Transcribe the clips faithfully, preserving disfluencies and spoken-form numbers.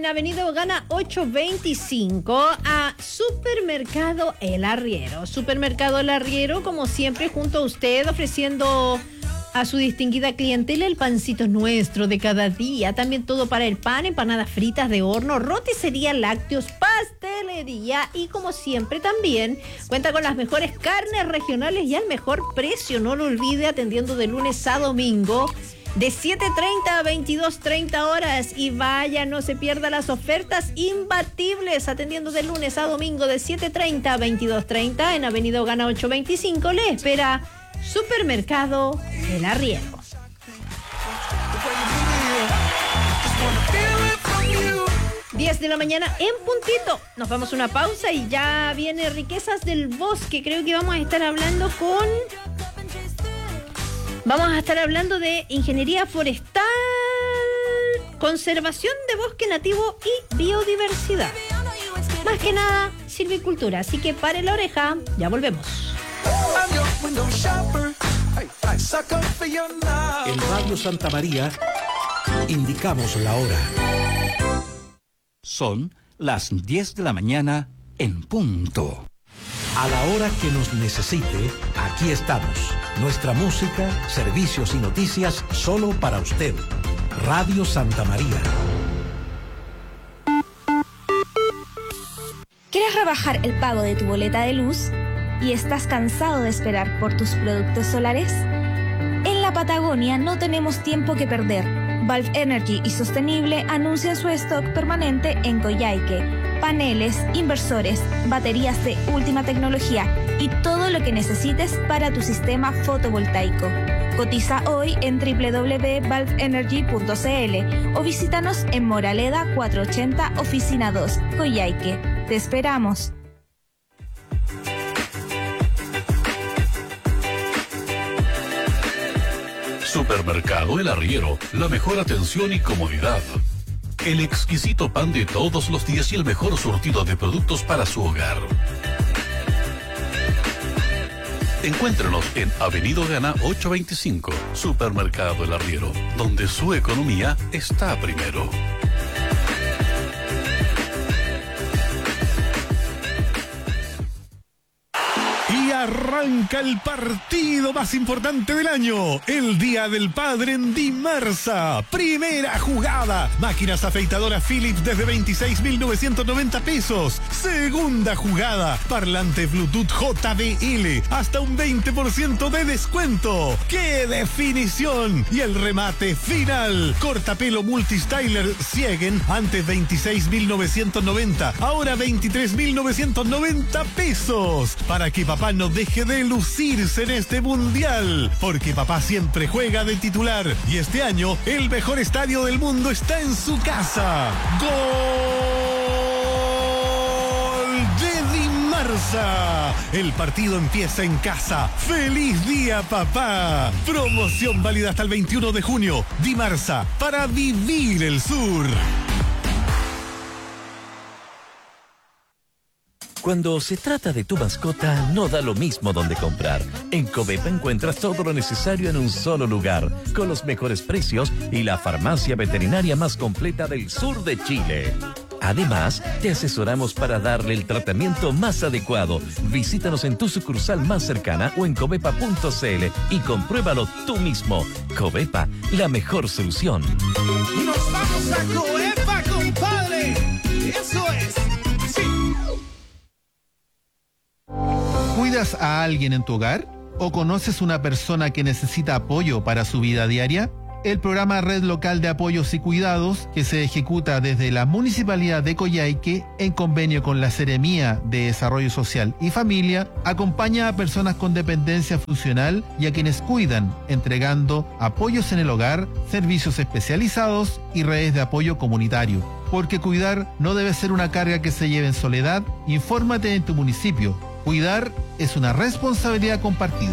Avenida Ogana ochocientos veinticinco a Supermercado El Arriero. Supermercado El Arriero, como siempre, junto a usted, ofreciendo a su distinguida clientela el pancito nuestro de cada día. También todo para el pan, empanadas fritas de horno, roticería, lácteos, pastelería y, como siempre, también cuenta con las mejores carnes regionales y al mejor precio. No lo olvide, atendiendo de lunes a domingo de siete treinta a veintidós treinta horas. Y vaya, no se pierda las ofertas imbatibles, atendiendo de lunes a domingo de siete treinta a veintidós treinta en Avenida Ogana ochocientos veinticinco. Le espera Supermercado El Arriero. diez de la mañana en puntito. Nos vamos a una pausa y ya viene Riquezas del Bosque. Creo que vamos a estar hablando con... Vamos a estar hablando de ingeniería forestal, conservación de bosque nativo y biodiversidad. Más que nada, silvicultura. Así que pare la oreja, ya volvemos. En Radio Santa María indicamos la hora. Son las diez de la mañana en punto. A la hora que nos necesite, aquí estamos. Nuestra música, servicios y noticias solo para usted. Radio Santa María. ¿Quieres rebajar el pago de tu boleta de luz y estás cansado de esperar por tus productos solares? En la Patagonia no tenemos tiempo que perder. Valve Energy y Sostenible anuncian su stock permanente en Coyhaique. Paneles, inversores, baterías de última tecnología y todo lo que necesites para tu sistema fotovoltaico. Cotiza hoy en doble u doble u doble u punto valve energy punto c l o visítanos en Moraleda cuatrocientos ochenta, Oficina dos, Coyhaique. Te esperamos. Supermercado El Arriero, la mejor atención y comodidad. El exquisito pan de todos los días y el mejor surtido de productos para su hogar. Encuéntrenos en Avenida Ogana ochocientos veinticinco, Supermercado El Arriero, donde su economía está primero. Y arranca el partido más importante del año, el Día del Padre en Dimarsa. Primera jugada, máquinas afeitadoras Philips desde veintiséis mil novecientos noventa pesos. Segunda jugada, parlante Bluetooth J B L, hasta un veinte por ciento de descuento. ¡Qué definición! Y el remate final, cortapelo Multistyler Siegen, antes veintiséis mil novecientos noventa, ahora veintitrés mil novecientos noventa pesos. Para que papá no deje de lucirse en este mundial, porque papá siempre juega de titular y este año el mejor estadio del mundo está en su casa. ¡Gol de Dimarsa! El partido empieza en casa. ¡Feliz día, papá! Promoción válida hasta el veintiuno de junio. Dimarsa, para vivir el sur. Cuando se trata de tu mascota, no da lo mismo donde comprar. En Covepa encuentras todo lo necesario en un solo lugar, con los mejores precios y la farmacia veterinaria más completa del sur de Chile. Además, te asesoramos para darle el tratamiento más adecuado. Visítanos en tu sucursal más cercana o en covepa punto c l y compruébalo tú mismo. Covepa, la mejor solución. ¡Nos vamos a Covepa, compadre! ¡Eso es! ¡Sí! ¿Cuidas a alguien en tu hogar? ¿O conoces una persona que necesita apoyo para su vida diaria? El programa Red Local de Apoyos y Cuidados, que se ejecuta desde la Municipalidad de Coyhaique en convenio con la Seremía de Desarrollo Social y Familia, acompaña a personas con dependencia funcional y a quienes cuidan, entregando apoyos en el hogar, servicios especializados y redes de apoyo comunitario. Porque cuidar no debe ser una carga que se lleve en soledad. Infórmate en tu municipio. Cuidar es una responsabilidad compartida.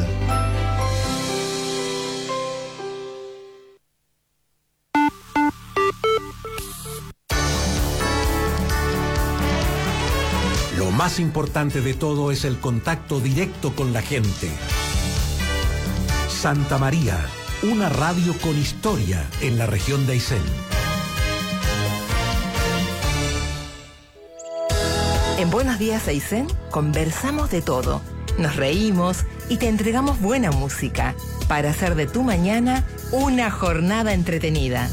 Lo más importante de todo es el contacto directo con la gente. Santa María, una radio con historia en la región de Aysén. En Buenos Días Aysén conversamos de todo, nos reímos y te entregamos buena música para hacer de tu mañana una jornada entretenida.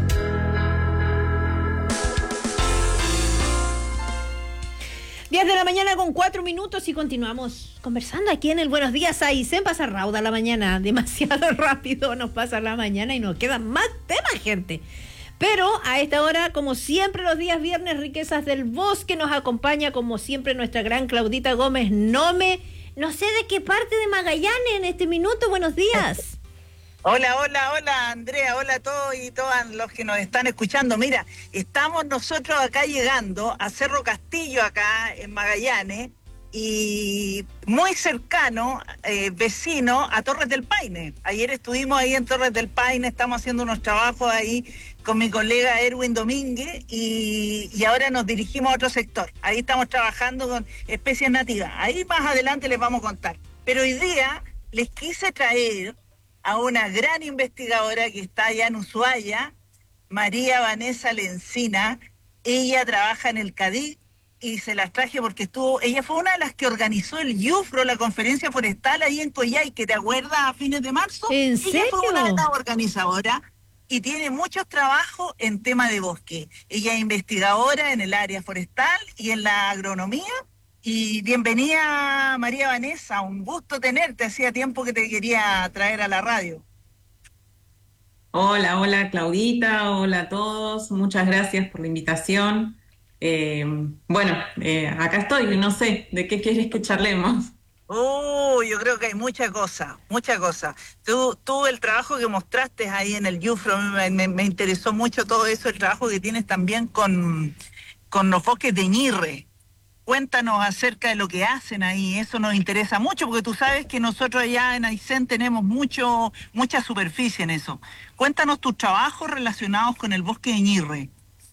diez de la mañana con cuatro minutos y continuamos conversando aquí en el Buenos Días Aysén. Pasa rauda la mañana, demasiado rápido nos pasa la mañana y nos quedan más temas, gente. Pero a esta hora, como siempre los días viernes, Riquezas del Bosque, nos acompaña como siempre nuestra gran Claudita Gómez Nome. No sé de qué parte de Magallanes en este minuto. Buenos días. Hola, hola, hola Andrea, hola a todos y todas los que nos están escuchando. Mira, estamos nosotros acá llegando a Cerro Castillo, acá en Magallanes, y muy cercano, eh, vecino a Torres del Paine. Ayer estuvimos ahí en Torres del Paine, estamos haciendo unos trabajos ahí con mi colega Erwin Domínguez y, y ahora nos dirigimos a otro sector. Ahí estamos trabajando con especies nativas. Ahí más adelante les vamos a contar. Pero hoy día les quise traer a una gran investigadora que está allá en Ushuaia, María Vanessa Lencina. Ella trabaja en el CADIC y se las traje porque estuvo, ella fue una de las que organizó el YUFRO, la conferencia forestal ahí en Coyhaique, ¿te acuerdas? A fines de marzo. ¿En ella serio? fue una de las organizadoras y tiene muchos trabajos en tema de bosque. Ella es investigadora en el área forestal y en la agronomía. Y bienvenida, María Vanessa, un gusto tenerte, hacía tiempo que te quería traer a la radio. Hola, hola Claudita, hola a todos, muchas gracias por la invitación. Eh, bueno, eh, acá estoy, no sé, ¿de qué quieres que charlemos? Oh, yo creo que hay mucha cosa, mucha cosa. Tú, tú el trabajo que mostraste ahí en el YUFRO, me, me, me interesó mucho todo eso, el trabajo que tienes también con, con los bosques de Ñirre. Cuéntanos acerca de lo que hacen ahí, eso nos interesa mucho, porque tú sabes que nosotros allá en Aysén tenemos mucho, mucha superficie en eso. Cuéntanos tus trabajos relacionados con el bosque de Ñirre.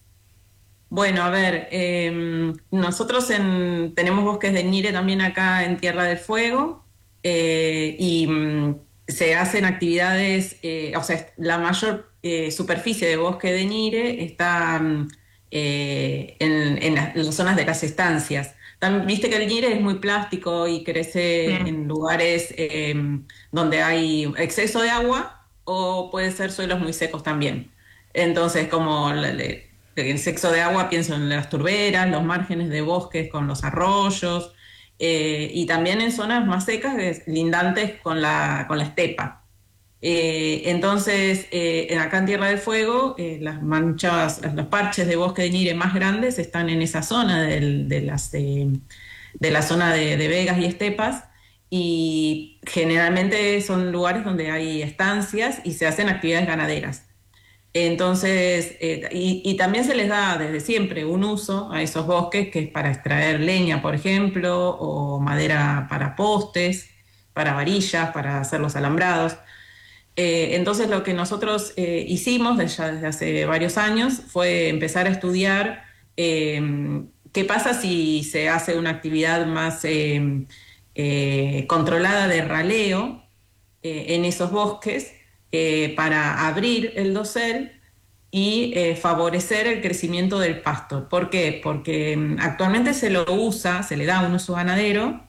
Bueno, a ver, eh, nosotros en, tenemos bosques de Ñirre también acá en Tierra del Fuego, eh, y mm, se hacen actividades, eh, o sea, la mayor eh, superficie de bosque de Ñirre está eh, en, en, las, en las zonas de las estancias. También, viste que el Ñirre es muy plástico y crece mm. en lugares eh, donde hay exceso de agua o puede ser suelos muy secos también. Entonces, como la, la, el sexo de agua, pienso en las turberas, los márgenes de bosques con los arroyos, eh, y también en zonas más secas, lindantes con la, con la estepa. Eh, entonces, eh, acá en Tierra del Fuego, eh, las manchas, los parches de bosque de Ñirre más grandes están en esa zona del, de, las, de, de la zona de, de vegas y estepas, y generalmente son lugares donde hay estancias y se hacen actividades ganaderas. Entonces, eh, y, y también se les da desde siempre un uso a esos bosques, que es para extraer leña, por ejemplo, o madera para postes, para varillas, para hacer los alambrados. Eh, entonces, lo que nosotros eh, hicimos ya desde hace varios años fue empezar a estudiar eh, qué pasa si se hace una actividad más eh, eh, controlada de raleo eh, en esos bosques, Eh, para abrir el dosel y eh, favorecer el crecimiento del pasto. ¿Por qué? Porque um, actualmente se lo usa, se le da un uso ganadero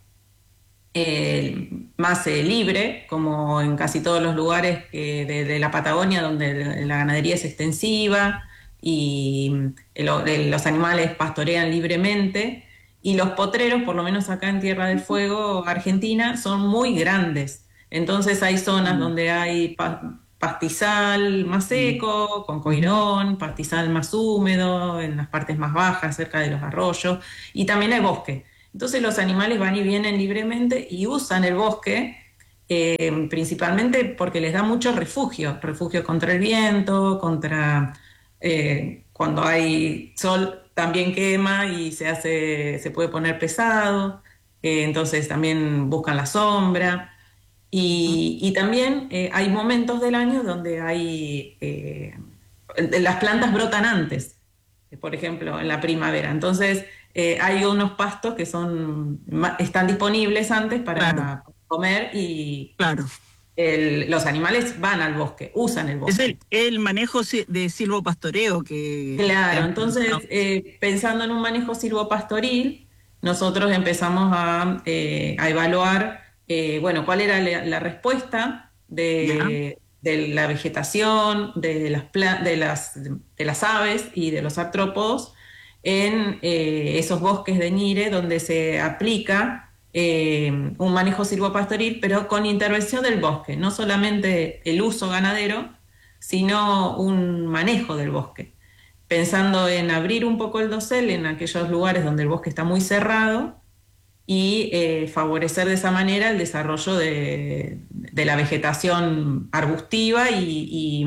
eh, más eh, libre, como en casi todos los lugares eh, de, de la Patagonia donde la ganadería es extensiva y eh, lo, eh, los animales pastorean libremente, y los potreros, por lo menos acá en Tierra del Fuego, Argentina, son muy grandes. Entonces hay zonas mm. donde hay pa pastizal más seco, mm. con coirón, pastizal más húmedo, en las partes más bajas, cerca de los arroyos, y también hay bosque. Entonces los animales van y vienen libremente y usan el bosque, eh, principalmente porque les da mucho refugio, refugio contra el viento, contra eh, cuando hay sol también quema y se, hace, se puede poner pesado, eh, entonces también buscan la sombra. Y, y también eh, hay momentos del año donde hay eh, las plantas brotan antes, por ejemplo, en la primavera. Entonces eh, hay unos pastos que son están disponibles antes para claro. comer y claro. el, los animales van al bosque, usan el bosque. Es el, el manejo de silvopastoreo que... Claro, entonces eh, pensando en un manejo silvopastoril, nosotros empezamos a, eh, a evaluar, eh, bueno, cuál era la, la respuesta de, de la vegetación, de las, de, las, de las aves y de los artrópodos en eh, esos bosques de Ñire donde se aplica eh, un manejo silvopastoril, pero con intervención del bosque, no solamente el uso ganadero, sino un manejo del bosque, pensando en abrir un poco el dosel en aquellos lugares donde el bosque está muy cerrado y eh, favorecer de esa manera el desarrollo de, de la vegetación arbustiva y, y,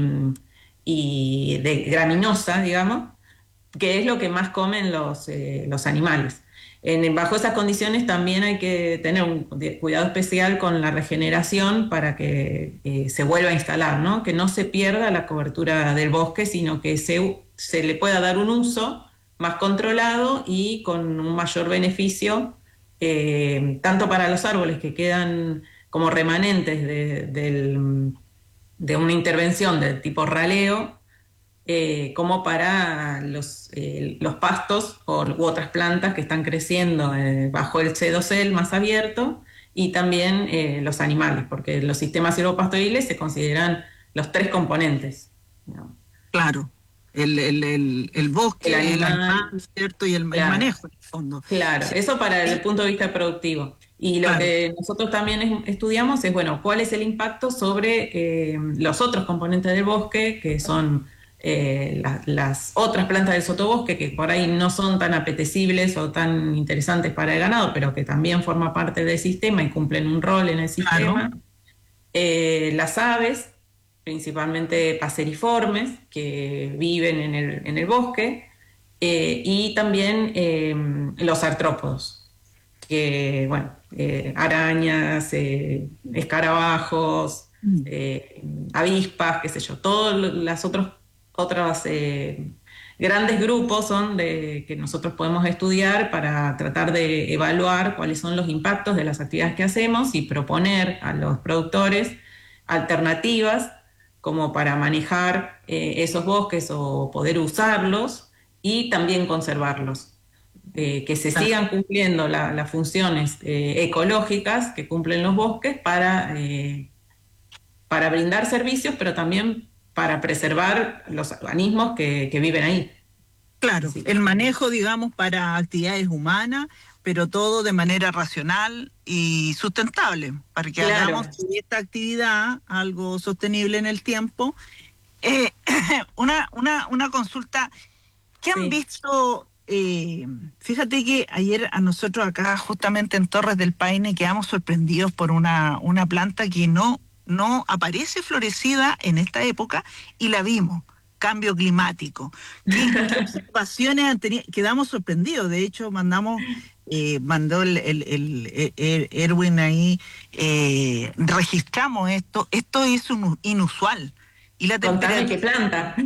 y de graminosa, digamos, que es lo que más comen los, eh, los animales. En, bajo esas condiciones también hay que tener un cuidado especial con la regeneración para que eh, se vuelva a instalar, ¿no? Que no se pierda la cobertura del bosque, sino que se, se le pueda dar un uso más controlado y con un mayor beneficio, eh, tanto para los árboles que quedan como remanentes de, del, de una intervención del tipo raleo, Eh, como para los, eh, los pastos o, u otras plantas que están creciendo eh, bajo el dosel más abierto, y también eh, los animales, porque los sistemas silvopastoriles se consideran los tres componentes, ¿no? Claro, el, el, el, el bosque, el animal, el animal, ¿cierto? Y el, claro, el manejo, en el fondo. Claro, sí. Eso para el punto de vista productivo. Y lo claro. que nosotros también es, estudiamos es, bueno, cuál es el impacto sobre eh, los otros componentes del bosque, que son Eh, la, las otras plantas del sotobosque, que por ahí no son tan apetecibles o tan interesantes para el ganado, pero que también forman parte del sistema y cumplen un rol en el sistema. Claro. Eh, las aves, principalmente paseriformes, que viven en el, en el bosque, eh, y también eh, los artrópodos, que, bueno, eh, arañas, eh, escarabajos, mm. eh, avispas, qué sé yo, todos los otros Otros eh, grandes grupos son de, que nosotros podemos estudiar para tratar de evaluar cuáles son los impactos de las actividades que hacemos y proponer a los productores alternativas como para manejar eh, esos bosques o poder usarlos y también conservarlos. Eh, que se sigan cumpliendo la, las funciones eh, ecológicas que cumplen los bosques para, eh, para brindar servicios, pero también para preservar los organismos que, que viven ahí. Claro, sí. El manejo, digamos, para actividades humanas, pero todo de manera racional y sustentable, para que claro. hagamos de esta actividad algo sostenible en el tiempo. Eh, una, una, una consulta, ¿qué han sí. visto? Eh, fíjate que ayer a nosotros acá, justamente en Torres del Paine, quedamos sorprendidos por una, una planta que no no aparece florecida en esta época y la vimos, cambio climático. ¿Qué situaciones han tenido? Quedamos sorprendidos, de hecho mandamos, eh, mandó el, el, el, el Erwin ahí, eh, registramos esto, esto es un, inusual. Y la temperatura... ¿Qué planta?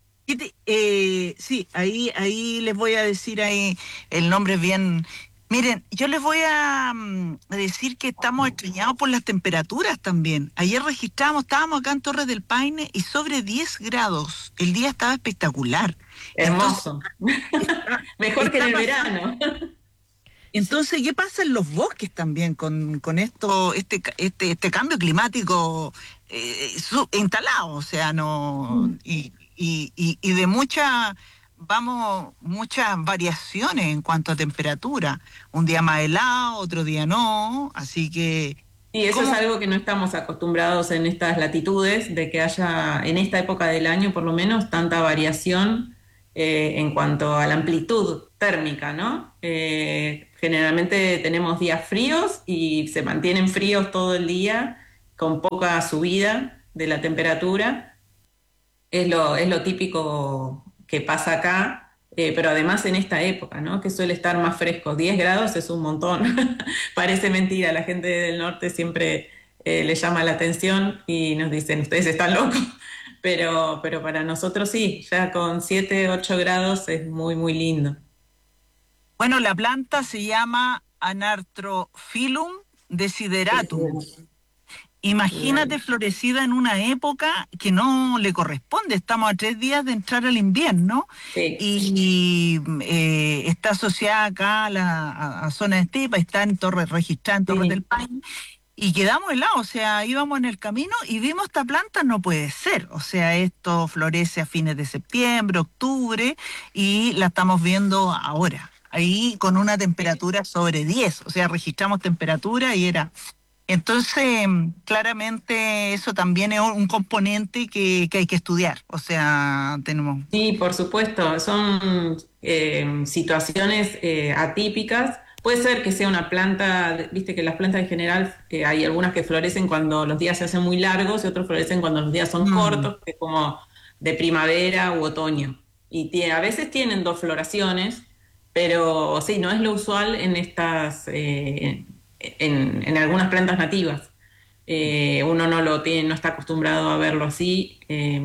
Eh, sí, ahí, ahí les voy a decir ahí el nombre bien... Miren, yo les voy a, a decir que estamos extrañados por las temperaturas también. Ayer registramos, estábamos acá en Torres del Paine y sobre diez grados. El día estaba espectacular. Hermoso. Entonces, mejor que en el verano. Entonces, ¿qué pasa en los bosques también con, con esto, este, este, este cambio climático eh, su, instalado? O sea, no. Mm. Y, y, y, y de mucha. Vamos, muchas variaciones en cuanto a temperatura. Un día más helado, otro día no, así que... Y eso ¿cómo? Es algo que no estamos acostumbrados en estas latitudes, de que haya, en esta época del año por lo menos, tanta variación eh, en cuanto a la amplitud térmica, ¿no? Eh, generalmente tenemos días fríos y se mantienen fríos todo el día, con poca subida de la temperatura. Es lo, es lo típico que pasa acá, eh, pero además en esta época, ¿no? Que suele estar más fresco. diez grados es un montón. Parece mentira, la gente del norte siempre eh, le llama la atención y nos dicen, ustedes están locos, pero, pero para nosotros sí, ya con siete, ocho grados es muy, muy lindo. Bueno, la planta se llama Anartrophyllum desideratum. Imagínate florecida en una época que no le corresponde. Estamos a tres días de entrar al invierno sí. y, y eh, está asociada acá a la a, a zona de estepa, está en Torres registrada en Torres sí. del Paine. Y quedamos helados, o sea, íbamos en el camino y vimos esta planta, no puede ser. O sea, esto florece a fines de septiembre, octubre, y la estamos viendo ahora. Ahí con una temperatura sobre diez, o sea, registramos temperatura y era... Entonces, claramente eso también es un componente que, que hay que estudiar, o sea, tenemos... Sí, por supuesto, son eh, situaciones eh, atípicas. Puede ser que sea una planta, viste que las plantas en general, eh, hay algunas que florecen cuando los días se hacen muy largos y otros florecen cuando los días son mm. cortos, que es como de primavera u otoño. Y tiene, a veces tienen dos floraciones, pero sí, no es lo usual en estas... Eh, En, en algunas plantas nativas. Eh, uno no lo tiene, no está acostumbrado a verlo así. Eh,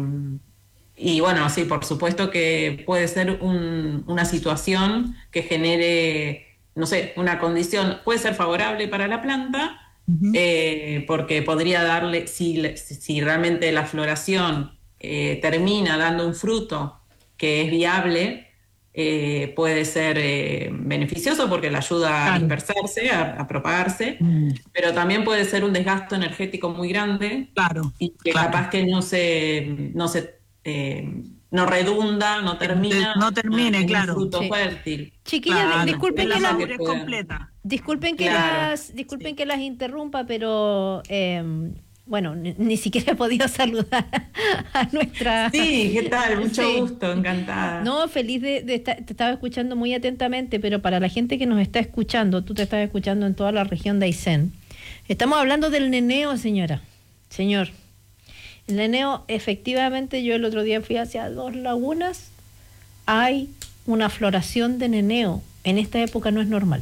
y bueno, sí, por supuesto que puede ser un, una situación que genere, no sé, una condición, puede ser favorable para la planta, uh-huh. eh, porque podría darle, si, si realmente la floración eh, termina dando un fruto que es viable, Eh, puede ser eh, beneficioso porque le ayuda claro. a dispersarse, a, a propagarse, mm. pero también puede ser un desgasto energético muy grande claro, y que claro. capaz que no se, no se eh, no redunda, no termina, no termine, en claro. un fruto sí. fértil. Chiquillas, claro. disculpen, la que, la, que completa. disculpen que claro. las disculpen sí. que las interrumpa, pero eh, bueno, ni, ni siquiera he podido saludar a nuestra... Sí, ¿qué tal? Mucho sí. gusto, encantada. No, feliz de, de estar, te estaba escuchando muy atentamente, pero para la gente que nos está escuchando, tú te estás escuchando en toda la región de Aysén, estamos hablando del neneo, señora, señor. El neneo, efectivamente, yo el otro día fui hacia Dos Lagunas, hay una floración de neneo, en esta época no es normal.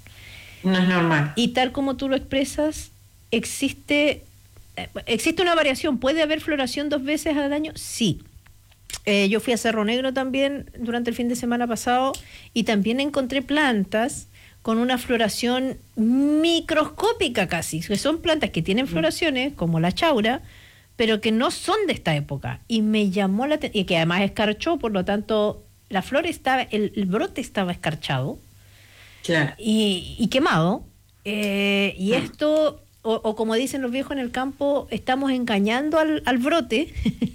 No es normal. Y tal como tú lo expresas, existe... ¿Existe una variación? ¿Puede haber floración dos veces al año? Sí. Eh, yo fui a Cerro Negro también durante el fin de semana pasado y también encontré plantas con una floración microscópica casi, que son plantas que tienen floraciones, como la chaura, pero que no son de esta época. Y me llamó la atención, y que además escarchó, por lo tanto, la flor estaba, el, el brote estaba escarchado claro. y, y quemado. Eh, y esto... O, o como dicen los viejos en el campo, estamos engañando al, al brote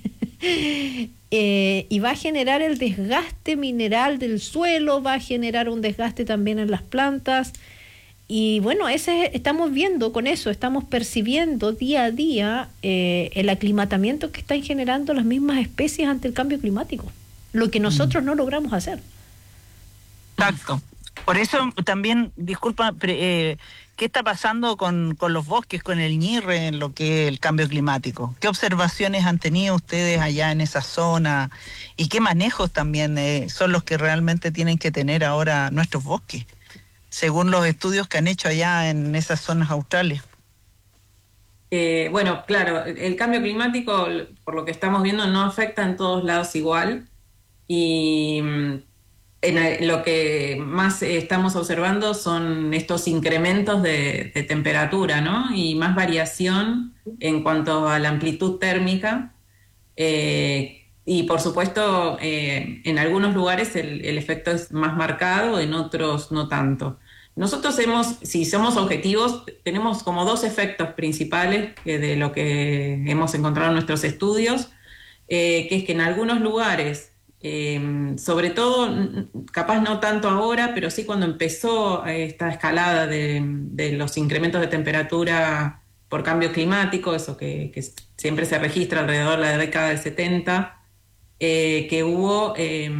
eh, y va a generar el desgaste mineral del suelo, va a generar un desgaste también en las plantas y bueno, ese estamos viendo con eso, estamos percibiendo día a día eh, el aclimatamiento que están generando las mismas especies ante el cambio climático, lo que nosotros mm. no logramos hacer. Exacto. Por eso también, disculpa, eh, ¿qué está pasando con, con los bosques, con el ñirre en lo que es el cambio climático? ¿Qué observaciones han tenido ustedes allá en esa zona? ¿Y qué manejos también eh, son los que realmente tienen que tener ahora nuestros bosques, según los estudios que han hecho allá en esas zonas australes? Eh, bueno, claro, el cambio climático, por lo que estamos viendo, no afecta en todos lados igual. Y... En lo que más estamos observando son estos incrementos de, de temperatura, ¿no? Y más variación en cuanto a la amplitud térmica. Eh, y por supuesto, eh, en algunos lugares el, el efecto es más marcado, en otros no tanto. Nosotros hemos, si somos objetivos, tenemos como dos efectos principales eh, de lo que hemos encontrado en nuestros estudios, eh, que es que en algunos lugares, Eh, sobre todo, capaz no tanto ahora, pero sí cuando empezó esta escalada de, de los incrementos de temperatura por cambio climático, eso que, que siempre se registra alrededor de la década del setenta, eh, que hubo eh,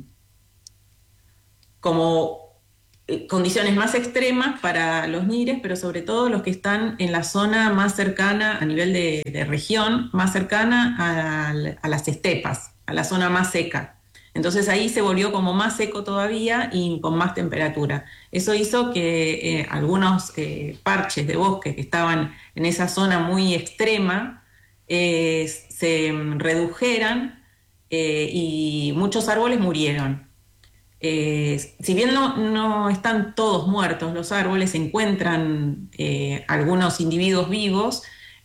como condiciones más extremas para los nires, pero sobre todo los que están en la zona más cercana, a nivel de, de región, más cercana a, a las estepas, a la zona más seca. Entonces ahí se volvió como más seco todavía y con más temperatura. Eso hizo que eh, algunos eh, parches de bosque que estaban en esa zona muy extrema eh, se redujeran eh, y muchos árboles murieron. Eh, si bien no, no están todos muertos los árboles, se encuentran eh, algunos individuos vivos,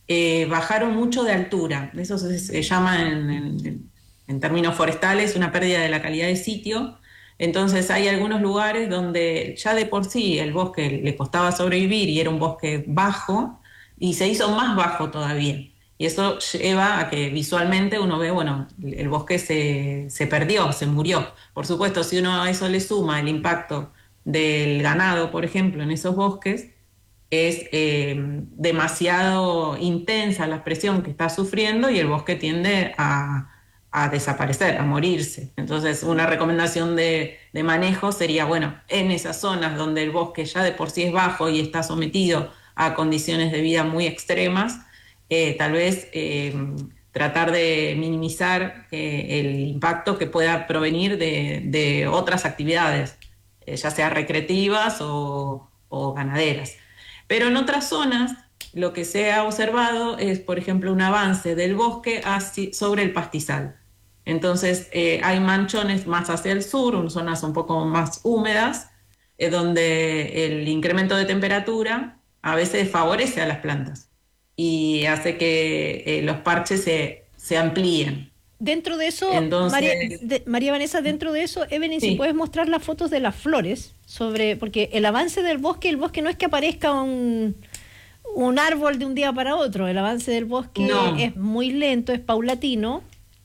eh, bajaron mucho de altura. Eso se, se llama en, en, en términos forestales una pérdida de la calidad de sitio. Entonces hay algunos lugares donde ya de por sí el bosque le costaba sobrevivir y era un bosque bajo y se hizo más bajo todavía. Y eso lleva a que visualmente uno ve, bueno, el bosque se, se perdió, se murió. Por supuesto, si uno a eso le suma el impacto del ganado, por ejemplo, en esos bosques, es eh, demasiado intensa la presión que está sufriendo y el bosque tiende a, a desaparecer, a morirse. Entonces, una recomendación de, de manejo sería, bueno, en esas zonas donde el bosque ya de por sí es bajo y está sometido a condiciones de vida muy extremas, eh, tal vez eh, tratar de minimizar eh, el impacto que pueda provenir de, de otras actividades, eh, ya sea recreativas o, o ganaderas. Pero en otras zonas lo que se ha observado es, por ejemplo, un avance del bosque hacia, sobre el pastizal. Entonces eh, hay manchones más hacia el sur, zonas un poco más húmedas, eh, donde el incremento de temperatura a veces favorece a las plantas y hace que eh, los parches se, se amplíen. Dentro de eso, Entonces, María, de, María Vanessa, dentro de eso, Evelyn, sí. si puedes mostrar las fotos de las flores, sobre porque el avance del bosque, el bosque no es que aparezca un, un árbol de un día para otro, el avance del bosque no. es muy lento, es paulatino,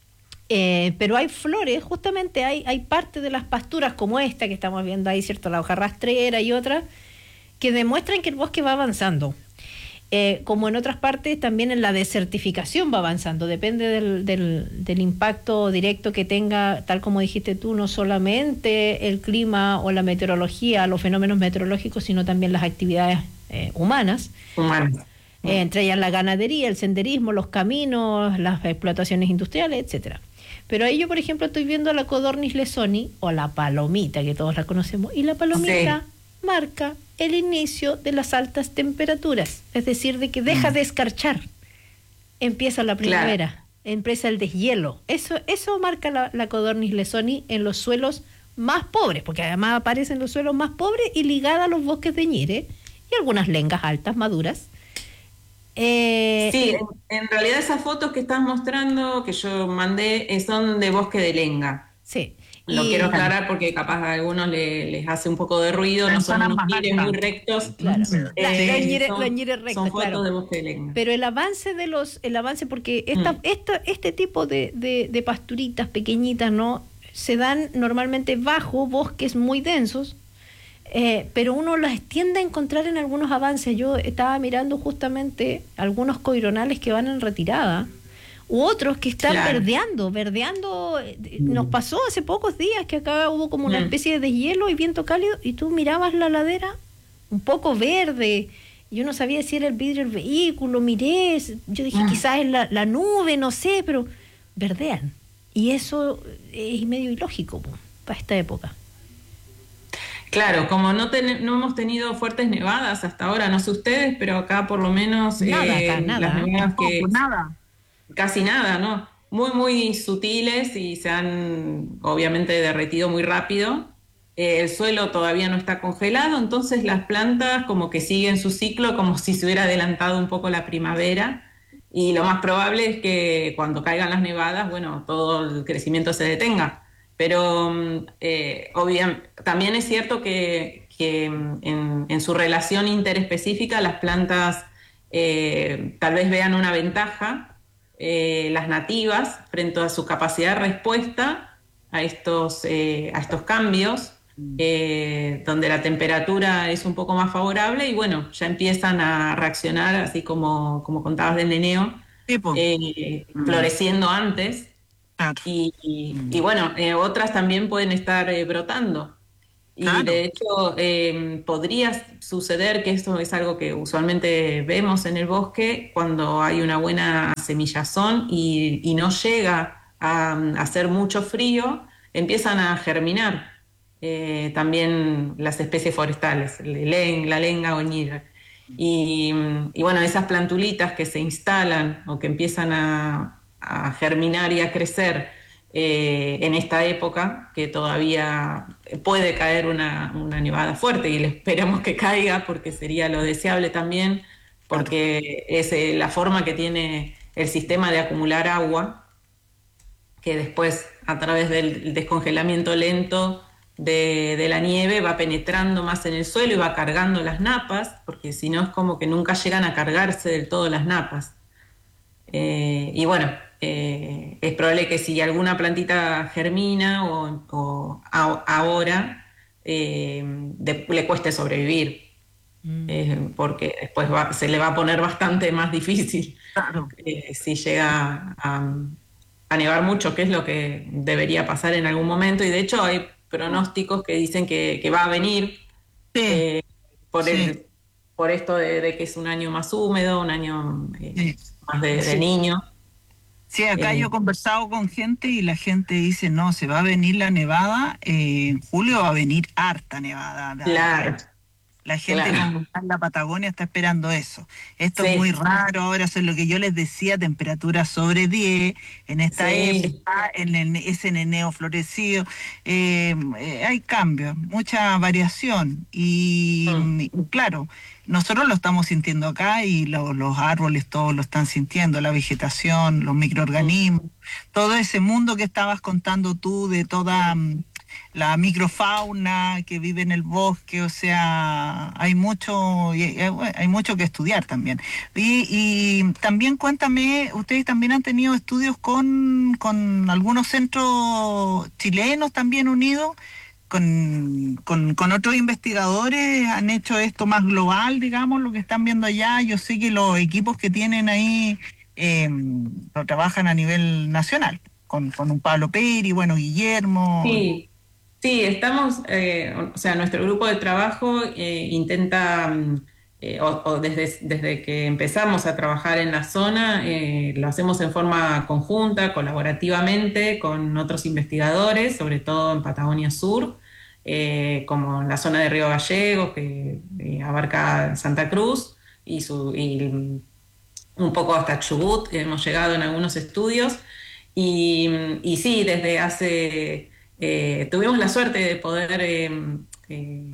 eh, pero hay flores, justamente hay, hay parte de las pasturas como esta que estamos viendo ahí, ¿cierto? La hoja rastrera y otras, que demuestran que el bosque va avanzando. Eh, como en otras partes, también en la desertificación va avanzando, depende del, del, del impacto directo que tenga, tal como dijiste tú, no solamente el clima o la meteorología, los fenómenos meteorológicos, sino también las actividades eh, humanas, humanas. Eh, entre ellas la ganadería, el senderismo, los caminos, las explotaciones industriales, etcétera. Pero ahí yo, por ejemplo, estoy viendo la Codornis lesoni, o la palomita, que todos la conocemos, y la palomita sí. marca el inicio de las altas temperaturas, es decir, de que deja de escarchar, empieza la primavera, claro. empieza el deshielo. Eso eso marca la, la Codornis lesoni en los suelos más pobres, porque además aparecen los suelos más pobres y ligada a los bosques de ñire y algunas lengas altas, maduras. Eh, sí, en, en realidad esas fotos que estás mostrando, que yo mandé, son de bosque de lenga. Sí. Lo y, quiero aclarar porque capaz a algunos le, les hace un poco de ruido, no son unos ñires muy rectos. Claro. Eh, la, la ñire, son, la ñire recta, son fotos claro. de bosque de lenga. Pero el avance de los, el avance, porque esta, mm. esta, este tipo de, de, de pasturitas pequeñitas, ¿no? Se dan normalmente bajo bosques muy densos, eh, pero uno las tiende a encontrar en algunos avances. Yo estaba mirando justamente algunos coironales que van en retirada, u otros que están claro. verdeando, verdeando, nos pasó hace pocos días que acá hubo como una especie de deshielo y viento cálido, y tú mirabas la ladera un poco verde, yo no sabía si era el vidrio del vehículo, miré, yo dije quizás es la, la nube, no sé, pero verdean, y eso es medio ilógico para esta época. Claro, como no, ten, no hemos tenido fuertes nevadas hasta ahora, no sé ustedes, pero acá por lo menos nada, eh, acá, nada, las nevadas que... Poco, nada. Casi nada, ¿no? Muy, muy sutiles y se han obviamente derretido muy rápido. Eh, el suelo todavía no está congelado, entonces las plantas como que siguen su ciclo como si se hubiera adelantado un poco la primavera. Y lo más probable es que cuando caigan las nevadas, bueno, todo el crecimiento se detenga. Pero eh, obviamente también es cierto que, que en, en su relación interespecífica las plantas eh, tal vez vean una ventaja. Eh, las nativas frente a su capacidad de respuesta a estos, eh, a estos cambios, eh, donde la temperatura es un poco más favorable y bueno, ya empiezan a reaccionar, así como, como contabas del neneo, eh, mm. floreciendo antes y, y, y bueno, eh, otras también pueden estar eh, brotando. Y claro. de hecho eh, podría suceder, que esto es algo que usualmente vemos en el bosque, cuando hay una buena semillazón y, y no llega a, a hacer mucho frío, empiezan a germinar eh, también las especies forestales, la lenga o ñire. Y, y bueno, esas plantulitas que se instalan o que empiezan a, a germinar y a crecer Eh, en esta época, que todavía puede caer una, una nevada fuerte y le esperamos que caiga porque sería lo deseable también porque es eh, la forma que tiene el sistema de acumular agua, que después a través del descongelamiento lento de, de la nieve va penetrando más en el suelo y va cargando las napas, porque si no es como que nunca llegan a cargarse del todo las napas. Eh, y bueno, eh, es probable que si alguna plantita germina o, o a, ahora eh, de, le cueste sobrevivir, mm. eh, porque después va, se le va a poner bastante más difícil. Claro. eh, si llega a, a nevar mucho, que es lo que debería pasar en algún momento, y de hecho hay pronósticos que dicen que, que va a venir sí. eh, por, sí. el, por esto de, de que es un año más húmedo, un año eh, sí. más de, de sí. niño. Sí, acá eh, yo he conversado con gente y la gente dice, no, se va a venir la nevada, eh, en julio va a venir harta nevada. Claro. La gente claro. cuando está en la Patagonia está esperando eso. Esto sí. es muy raro, ahora eso es lo que yo les decía, temperatura sobre diez, en esta sí. época, en el, es en enero florecido, eh, eh, hay cambios, mucha variación, y, mm. y claro, nosotros lo estamos sintiendo acá y lo, los árboles todos lo están sintiendo, la vegetación, los microorganismos, mm. todo ese mundo que estabas contando tú de toda... la microfauna que vive en el bosque, o sea, hay mucho hay mucho que estudiar también. Y, y también cuéntame, ustedes también han tenido estudios con, con algunos centros chilenos también unidos, con, con, con otros investigadores, han hecho esto más global, digamos, lo que están viendo allá. Yo sé que los equipos que tienen ahí eh, lo trabajan a nivel nacional, con, con un Pablo Peri, bueno, Guillermo... Sí. Sí, estamos, eh, o sea, nuestro grupo de trabajo eh, intenta, eh, o, o desde, desde que empezamos a trabajar en la zona, eh, lo hacemos en forma conjunta, colaborativamente, con otros investigadores, sobre todo en Patagonia Sur, eh, como en la zona de Río Gallegos, que eh, abarca Santa Cruz, y, su, y un poco hasta Chubut, que hemos llegado en algunos estudios, y, y sí, desde hace... Eh, tuvimos la suerte de poder eh, eh,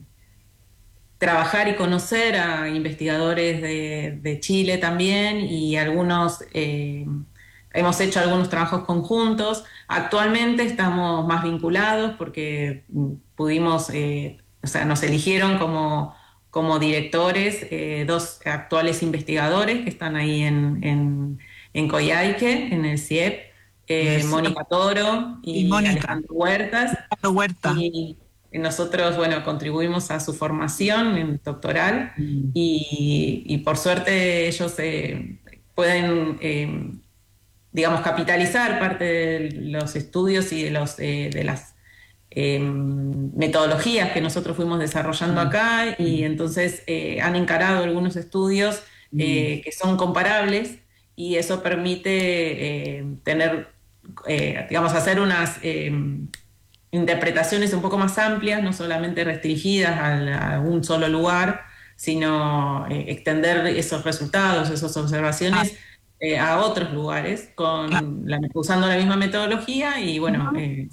trabajar y conocer a investigadores de, de Chile también, y algunos eh, hemos hecho algunos trabajos conjuntos. Actualmente estamos más vinculados porque pudimos, eh, o sea, nos eligieron como, como directores eh, dos actuales investigadores que están ahí en, en, en Coyhaique, en el C I E P. Eh, Mónica Toro y, y Mónica. Alejandro Huertas. Huerta. Y, y nosotros, bueno, contribuimos a su formación en doctoral mm. y, y por suerte ellos eh, pueden, eh, digamos, capitalizar parte de los estudios y de, los, eh, de las eh, metodologías que nosotros fuimos desarrollando mm. acá, y mm. entonces eh, han encarado algunos estudios eh, que son comparables, y eso permite eh, tener Eh, digamos, hacer unas eh, interpretaciones un poco más amplias, no solamente restringidas a, a un solo lugar, sino eh, extender esos resultados, esas observaciones eh, a otros lugares, con la, usando la misma metodología y, bueno, eh,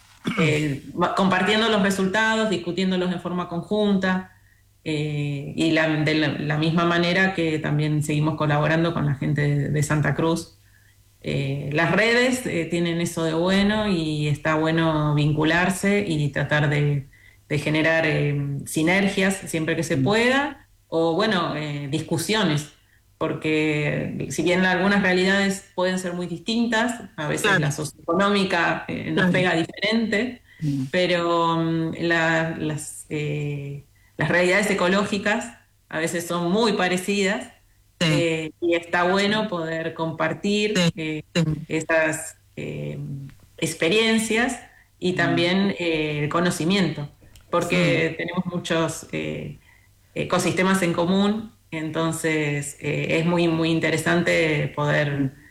eh, compartiendo los resultados, discutiéndolos en forma conjunta, eh, y la, de la, la misma manera que también seguimos colaborando con la gente de, de Santa Cruz. Eh, las redes eh, tienen eso de bueno, y está bueno vincularse y tratar de, de generar eh, sinergias siempre que se pueda, o bueno, eh, discusiones, porque si bien algunas realidades pueden ser muy distintas, a veces claro. la socioeconómica eh, nos claro. pega diferente, mm. pero um, la, las, eh, las realidades ecológicas a veces son muy parecidas. Sí. Eh, y está bueno poder compartir sí. Eh, sí. esas eh, experiencias y también eh, el conocimiento, porque sí. tenemos muchos eh, ecosistemas en común, entonces eh, es muy, muy interesante poder